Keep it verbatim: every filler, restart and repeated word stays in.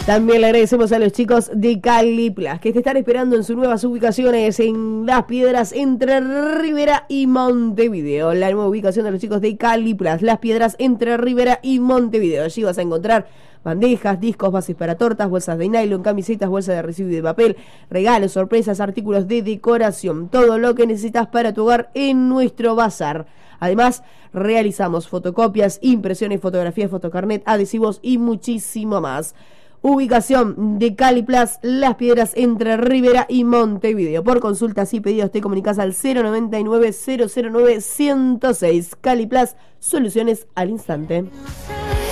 También le agradecemos a los chicos de Caliplas, que te están esperando en sus nuevas ubicaciones en Las Piedras, entre Rivera y Montevideo. La nueva ubicación de los chicos de Caliplas, Las Piedras, entre Rivera y Montevideo. Allí vas a encontrar bandejas, discos, bases para tortas, bolsas de nylon, camisetas, bolsas de residuo y de papel, regalos, sorpresas, artículos de decoración, todo lo que necesitas para tu hogar en nuestro bazar. Además, realizamos fotocopias, impresiones, fotografías, fotocarnet, adhesivos y muchísimo más. Ubicación de Caliplas, Las Piedras, entre Rivera y Montevideo. Por consultas y pedidos te comunicas al cero noventa y nueve, cero cero nueve, ciento seis. Caliplas, soluciones al instante.